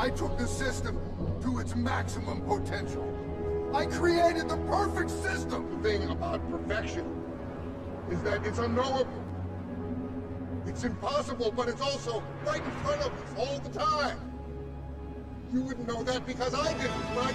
I took the system to its maximum potential. I created the perfect system! The thing about perfection is that it's unknowable. It's impossible, but it's also right in front of us all the time. You wouldn't know that because I didn't, right?